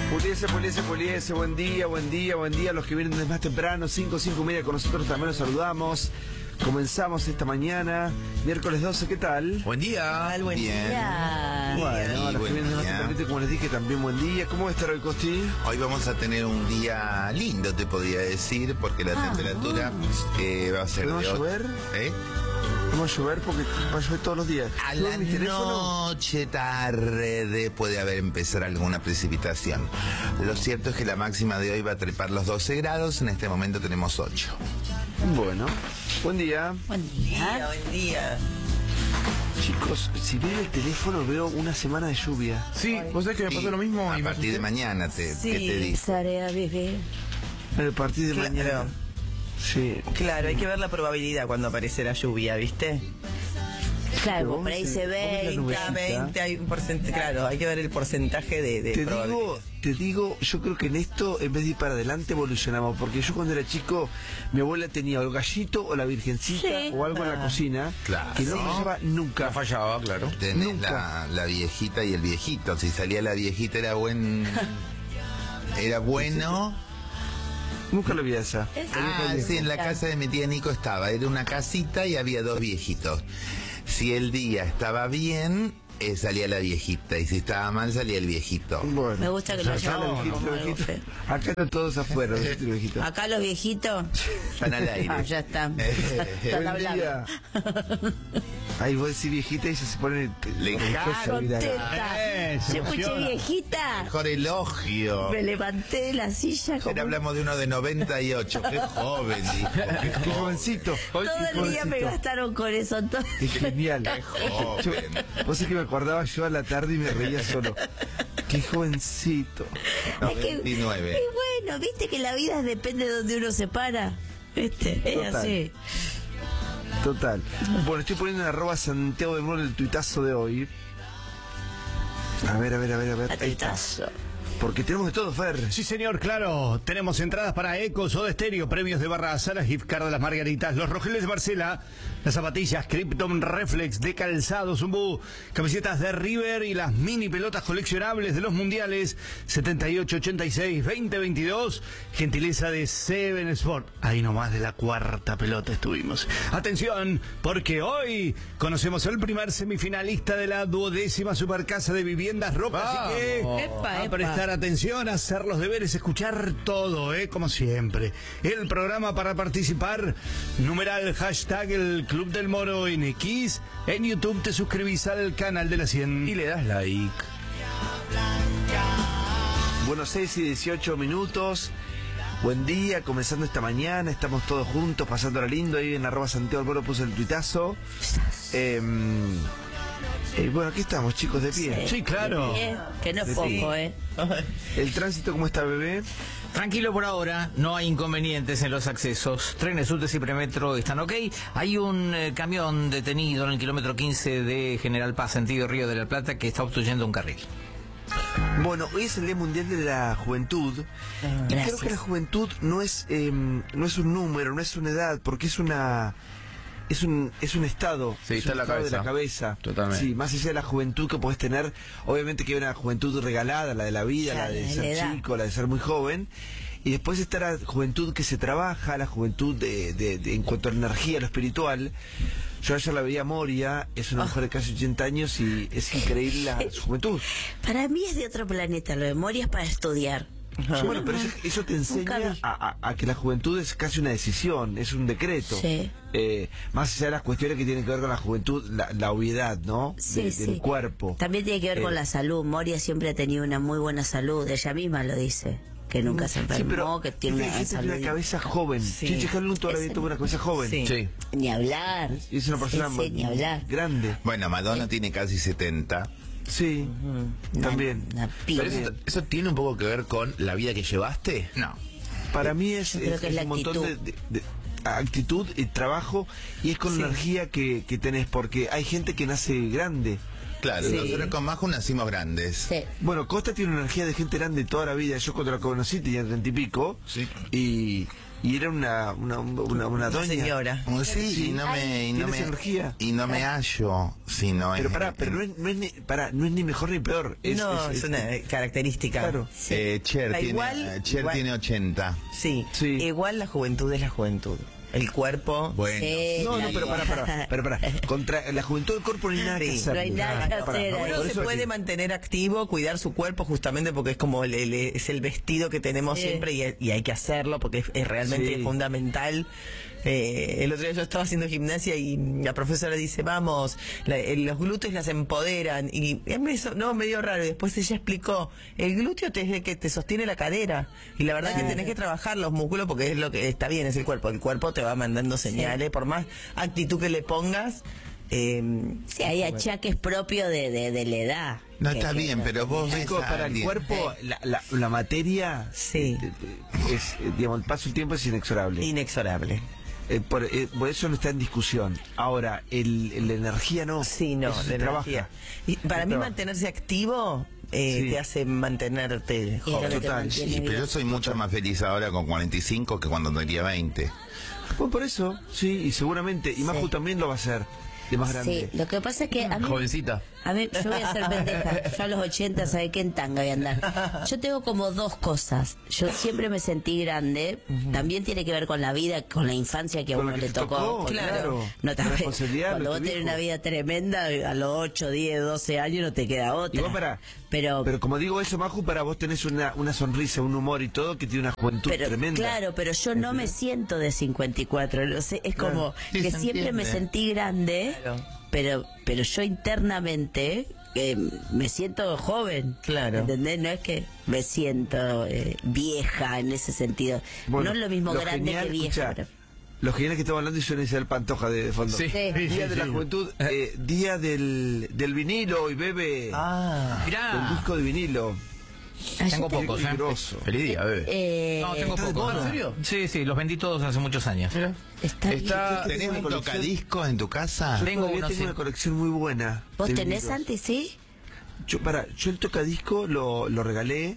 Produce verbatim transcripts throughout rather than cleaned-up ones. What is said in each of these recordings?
Puliese, puliese, puliese, buen día, buen día, buen día. Los que vienen desde más temprano, cinco, cinco y media con nosotros también los saludamos. Comenzamos esta mañana, miércoles doce, ¿qué tal? Buen día. Buen Bien. día. Bueno, a los que vienen desde más temprano, como les dije, también buen día. ¿Cómo va a estar hoy, Costi? Hoy vamos a tener un día lindo, te podría decir, porque la Ah, temperatura eh, va a ser ¿No va de a ocho- llover? ¿Eh? ¿Cómo va a llover? Porque va a llover todos los días. A Yo la en mi teléfono- noche, tarde, puede haber empezar alguna precipitación. Lo cierto es que la máxima de hoy va a trepar los doce grados, en este momento tenemos ocho. Bueno, buen día. Buen día. Buen día. Chicos, si veo el teléfono veo una semana de lluvia. Sí, vos sabés que me Y pasó lo mismo. a y me partir de asusté. mañana, te, Sí. ¿qué te dice? Tarea, bebé. A partir de Claro. mañana. Sí. Claro, hay que ver la probabilidad cuando aparece la lluvia, ¿viste? Claro, Vos por ahí ves se el- vos ves la ve. nubecita. veinte, hay un porcentaje, claro, hay que ver el porcentaje de, de Te probabilidad. digo, te digo, yo creo que en esto, en vez de ir para adelante, evolucionamos. Porque yo cuando era chico, mi abuela tenía o el gallito o la virgencita Sí. o algo en la Ah. cocina Claro. que no fallaba nunca. No fallaba, claro. Tenés Nunca. la, la viejita y el viejito. Si salía la viejita era buen... Era bueno. Nunca lo vi a esa. Ah, sí, en la casa de mi tía Nico estaba. Era una casita y había dos viejitos. Si el día estaba bien, eh, salía la viejita. Y si estaba mal, salía el viejito. Bueno. Me gusta que lo Acá llamen los viejitos, como los algo viejitos- feo. Acá están todos afuera, los viejitos y los viejitos. Acá los viejitos. Están al aire. Ah, ya están. Están Buen hablando. día. Ahí vos decís viejita y se ponen... Le encanta. Contenta. Eh, se Yo escuché emociona. viejita. Mejor elogio. Me levanté de la silla como Ayer hablamos de uno de noventa y ocho. Qué joven, dijo. Qué Qué joven. jovencito. todo el día me jovencito. gastaron con eso. Todo. Qué genial. joven. Yo- vos sabés que me acordaba yo a la tarde y me reía solo. Qué jovencito. Es que- noventa y nueve. Y bueno, viste que la vida depende de donde uno se para. ¿Viste? Es Total. así. Total. Bueno, estoy poniendo en arroba Santiago de Moro el tuitazo de hoy. A ver, a ver, a ver, a ver. Ahí está. Atentazo. Porque tenemos de todo, Fer. Sí, señor, claro. Tenemos entradas para Ecos o de Estéreo, premios de Barra Sara, gift card de las Margaritas, los Rogeles de Marcela, las zapatillas Krypton Reflex de Calzado Zumbú, camisetas de River y las mini pelotas coleccionables de los mundiales setenta y ocho, ochenta y seis, veinte veintidós, gentileza de Seven Sport. Ahí nomás de la cuarta pelota estuvimos. Atención, porque hoy conocemos al primer semifinalista de la duodécima Supercasa de Viviendas Roca, así que Epa, a epa. prestar atención, hacer los deberes, escuchar todo, ¿eh? Como siempre. El programa para participar, numeral hashtag el Club del Moro en X. En YouTube te suscribís al canal de la cien y le das like. Bueno, seis y dieciocho minutos. Buen día, comenzando esta mañana. Estamos todos juntos, pasándola lindo. Ahí en arroba Santiago del Moro puse el tuitazo. Eh, eh, bueno, aquí estamos, chicos, de pie. Sí, claro. Bien, que no es Sí. poco, ¿eh? El tránsito, ¿cómo está, bebé? Tranquilo por ahora, no hay inconvenientes en los accesos. Trenes, subtes y premetro están ok. Hay un eh, camión detenido en el kilómetro quince de General Paz, sentido Río de la Plata, que está obstruyendo un carril. Bueno, hoy es el Día Mundial de la Juventud. Y Gracias. creo que la juventud no es, eh, no es un número, no es una edad, porque es una... Es un, es un estado, Sí, es está un en la estado de la cabeza. cabeza. Totalmente. Sí, más allá de la juventud que podés tener, obviamente que hay una juventud regalada, la de la vida, Claro, la de de ser la edad. chico, la de ser muy joven. Y después está la juventud que se trabaja, la juventud de, de- de- en cuanto a la energía, lo espiritual. Yo ayer la veía a Moria, es una mujer de casi ochenta años y es increíble la, su juventud. Para mí es de otro planeta, lo de Moria es para estudiar. Bueno, pero eso, eso te Nunca enseña vi. a, a- a que la juventud es casi una decisión, es un decreto. Sí. Eh, más allá de las cuestiones que tienen que ver con la juventud, la, la obviedad, ¿no? Sí, De- sí. Del cuerpo. También tiene que ver Eh, con la salud. Moria siempre ha tenido una muy buena salud. Ella misma lo dice. Que nunca se Sí, enfermó, pero que tiene viste, una gente tiene salud. una cabeza joven. Sí. Chichi Calun toda la vida Ese- tuvo una cabeza joven. Sí. Ni hablar. Y es una persona Sí, sí, ni hablar. grande. Bueno, Madonna tiene casi setenta. Sí, también. Una, una piba. Pero eso, eso tiene un poco que ver con la vida que llevaste. No. Para mí es, Yo creo es- que es es la un montón de, actitud. de- de actitud y trabajo y es con Sí. la energía que, que tenés, porque hay gente que nace grande. Claro, Sí. nosotros con Majo nacimos grandes. Sí. Bueno, Costa tiene una energía de gente grande toda la vida. Yo cuando la conocí tenía treinta y pico. Sí. Y, y era una una, una, una Una doña. señora. Como sí, y no me, y no ¿Tienes me, energía? y no me hallo, sino Pero en- pará, pero no es, no es ni, pará, no es ni mejor ni peor. Es, No, es una característica. Claro. eh, Cher, Da tiene, igual, Cher igual. tiene ochenta. Sí. Sí. Igual la juventud es la juventud. El cuerpo. Bueno, Sí, No, no, la- pero pará, pará, pero pará. Contra la juventud del cuerpo no hay nada que Sí. hacer. No hay nada que Pará, hacer pará, ahí. Uno por se eso puede aquí- mantener activo, cuidar su cuerpo justamente porque es como el, el- es el vestido que tenemos Sí. siempre y, y hay que hacerlo porque es, es realmente Sí. fundamental. Eh, el otro día yo estaba haciendo gimnasia y la profesora dice, vamos, la- eh, los glúteos las empoderan y, y a mí eso, no, medio raro. Y después ella explicó, el glúteo te, es el que te sostiene la cadera y la verdad Claro. que tenés que trabajar los músculos porque es lo que está bien, es el cuerpo. El cuerpo te va mandando señales, por más actitud que le pongas. Eh, Sí, hay achaques propios de, de, de la edad. no Que- está que- bien, pero vos ves Chicos, a para el alguien- cuerpo, la, la, la materia, Sí. eh, eh, es, eh, digamos, el paso del tiempo es inexorable. inexorable. Eh, por, eh, por eso no está en discusión. Ahora, el, el- la energía no. Sí, no, Eso se la trabaja. energía. Y para Se mí trabaja. mantenerse activo eh, Sí. te hace mantenerte Y es lo joven. que te Total, mantiene Sí, vivo. pero yo soy mucho más feliz ahora con cuarenta y cinco que cuando tenía veinte. Bueno, por eso, sí, y seguramente, y Maju Sí. también lo va a hacer, de más grande. Sí, lo que pasa es que a mí, Jovencita. a mí yo voy a ser pendeja. Yo a los ochenta, ¿sabe qué? En tanga voy a andar. Yo tengo como dos cosas. Yo siempre me sentí grande. También tiene que ver con la vida, con la infancia que a Con uno lo que le te tocó. tocó, Porque claro. No te La responsabilidad Cuando de vos tu tenés hijo. una vida tremenda, a los ocho, diez, doce años no te queda otra. Y vos para, Pero, pero como digo eso, Maju, para vos tenés una, una sonrisa, un humor y todo que tiene una juventud pero, tremenda. claro, pero yo no me siento de cincuenta y cuatro. No sé, es como Sí, que se siempre me entiende. sentí grande, Claro. pero pero yo internamente eh, me siento joven. Claro. ¿Entendés? No es que me siento eh, vieja en ese sentido. Bueno, no es lo mismo lo grande genial, que vieja. escuchá, pero- Lo genial que estamos hablando y suena Isabel Pantoja de, de fondo. Sí. Sí. Día de la Juventud, eh, día del, del vinilo y bebe Ah, el Mirá. disco de vinilo. Ah, yo Tengo te- pocos, ¿eh? Grosso. Feliz día, bebé. eh, No, tengo ¿Está de pocos. moda? ¿En serio? Sí, sí, los vendí todos hace muchos años. está Está- bien. ¿Tenés una un colección- tocadiscos en tu casa? Yo Tengo todavía uno, tengo sí. una colección muy buena. ¿Vos de tenés, vinilos. Santi, sí? Yo, para, yo el tocadisco lo, lo regalé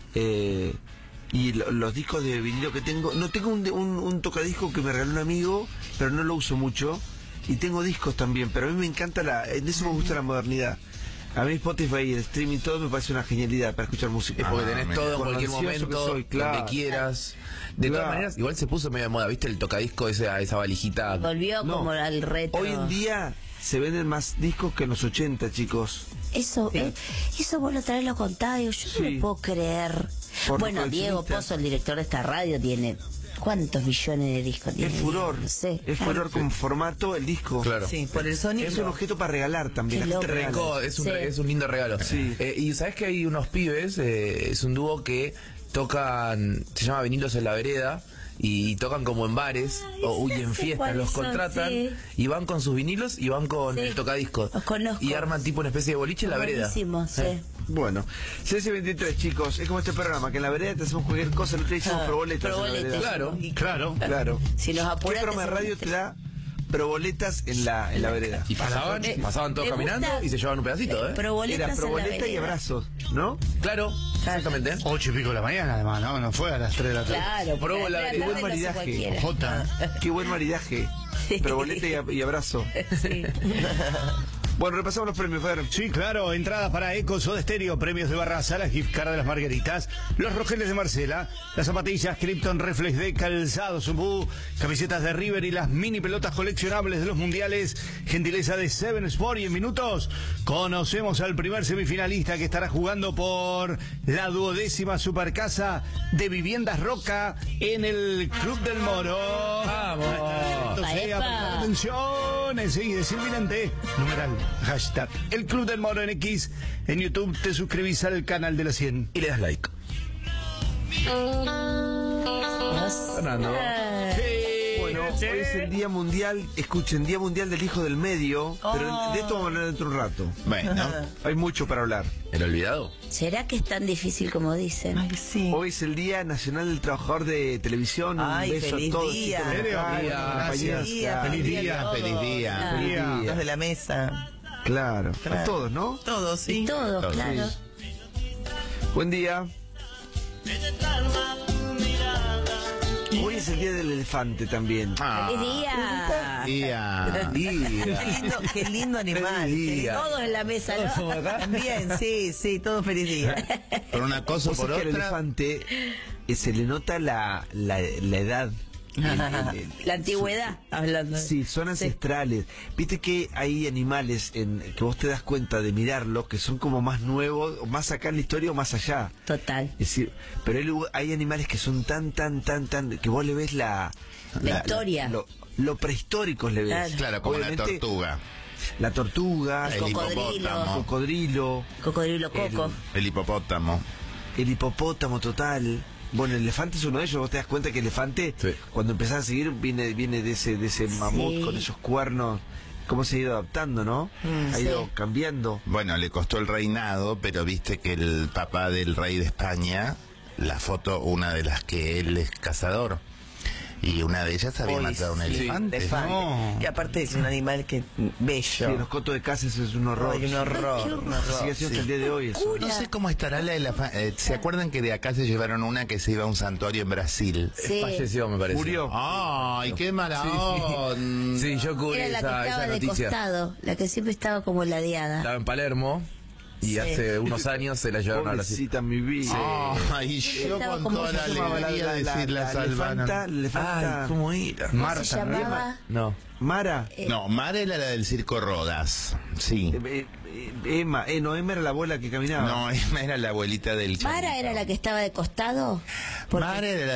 eh, y lo- los discos de vinilo que tengo, no tengo un, de- un, un tocadisco que me regaló un amigo, pero no lo uso mucho y tengo discos también, pero a mí me encanta la, en eso me gusta la modernidad. A mí Spotify y el streaming todo me parece una genialidad para escuchar música. Es porque Ah, tenés mira. todo en Con lo cualquier ansioso que momento, soy, claro. donde quieras. De Claro. todas maneras, igual se puso medio de moda, ¿viste? El tocadisco, esa, esa valijita. Volvió No. como al retro. Hoy en día se venden más discos que en los ochenta, chicos. Eso, eh, eso vos lo traes lo contado, digo, yo Sí. no lo puedo creer. Por Bueno, los Diego coleccionistas. Pozo, el director de esta radio, tiene ¿cuántos millones de discos tiene? Es furor. No sé. Es furor como formato el disco. Claro. sí, por el sonido. Es un objeto para regalar también. Qué La gente loco. regala. Rico, es un, Sí. re- es un lindo regalo. Sí. Eh, y sabes que hay unos pibes, eh, es un dúo que tocan, se llama Vinilos en la Vereda, y tocan como en bares Ay, o y ya en sé fiestas, cuáles los son, contratan sí. y van con sus vinilos y van con Sí. el tocadiscos. Los conozco. Y arman tipo una especie de boliche en la vereda. Buenísimo, sí. Bueno, C S veintitrés, chicos, es como este programa, que en la vereda te hacemos cualquier cosa, el otro día hicimos Ah, proboletas. en la proboletas. vereda. Claro. Claro. Claro. Si nos ¿Qué apuras. programa de radio te da proboletas en la, en la vereda? Y pasaban, Me- pasaban todos me caminando gusta- y se llevaban un pedacito, ¿eh? Proboletas Era en la proboleta y vereda. abrazos, ¿no? Claro, exactamente. Ocho y pico de la mañana, además, ¿no? No fue a las tres de la tarde. Claro, porque Probo a la- las qué tres de buen la tarde lo hace maridaje. cualquiera. Jota. Qué buen maridaje. Proboleta y, ab- y abrazo. Sí. Bueno, repasamos los premios, Fer. Sí, claro, entradas para Eco, Soda Stereo, premios de Barra Sala, gift card de las Margaritas, los rojeles de Marcela, las zapatillas Krypton Reflex de Calzado Zumbú, camisetas de River y las mini pelotas coleccionables de los mundiales, gentileza de Seven Sport. Y en minutos conocemos al primer semifinalista que estará jugando por la duodécima Supercasa de Viviendas Roca en el Club del Moro. Vamos. Entonces, Epa, epa. atención, enseguida es inminente. Numeral, hashtag, el Club del Moro en X. En YouTube te suscribís al canal de la cien. Y le das like. Fernando. Bueno, hoy es el Día Mundial, escuchen, Día Mundial del Hijo del Medio, pero de esto vamos a hablar dentro de un rato. Bueno, Hay mucho para hablar. ¿El olvidado? ¿Será que es tan difícil como dicen? Ay, sí. Hoy es el Día Nacional del Trabajador de Televisión. Ay, un beso feliz a todos. día. chicos, ¿En serio? Ay, Día, compañeros, feliz día, claro. Feliz día. todos. feliz día. Feliz día. Los de la mesa. Claro, a Claro. todos, ¿no? Todos, sí. Todo, Todos, claro. Buen día. Hoy es el día del elefante también. Ah, ¡Feliz día! día. Qué lindo, qué lindo animal. Feliz Qué día. lindo. Todos en la mesa, ¿no? También, sí, sí, todo feliz día. Por una cosa o Vos por sabés que al otra. elefante eh, se le nota la, la, la edad. El- el- el- La antigüedad, hablando. Sí, son ancestrales. Viste que hay animales en que vos te das cuenta de mirarlos que son como más nuevos, o más acá en la historia o más allá. Total. Es decir, pero hay, lugar- hay animales que son tan, tan, tan, tan, que vos le ves la... La historia. lo, lo prehistóricos le ves. Claro. Claro, como Obviamente, la tortuga. La tortuga, El el cocodrilo. hipopótamo. cocodrilo, Cocodrilo coco. El hipopótamo. el hipopótamo total. Bueno, el elefante es uno de ellos. Vos te das cuenta que el elefante, Sí. cuando empezás a seguir, viene viene de ese de ese mamut Sí. con esos cuernos. Cómo se ha ido adaptando, ¿no? ha ido sí. cambiando. Bueno, le costó el reinado, pero viste que el papá del rey de España, la foto, una de las que él es cazador, y una de ellas había Uy, matado a un sí, elefante. elefante. No. Y aparte es un animal que bello. Sí, los cotos de casa eso es un horror. Ay, un horror, Qué un horror. horror. Sigue siendo hasta el día de hoy eso. No sé cómo estará la elefante. ¿Se acuerdan que de acá se llevaron una que se iba a un santuario en Brasil? Sí. Falleció, me parece. Murió. ¡Ay, qué mala onda! Sí, yo cubrí Era la que esa, estaba esa de noticia. costado, la que siempre estaba como ladeada. Estaba en Palermo y Sí. hace unos años se la llevaron a Brasil. Pobrecita mi vida. Ay, yo Estaba con como toda se la llamaba la- alegría la- de la- decir la la salvaron. elefanta, la elefanta. Ay, ¿cómo era? ¿Cómo Marta. se llamaba? No. Mara. No, Mar era la del circo Rodas. Sí. Eh, eh, Emma, eh, no, Emma era la abuela que caminaba. No, Emma era la abuelita del ¿Mara chanito. era la que estaba de costado? Porque- Mar era la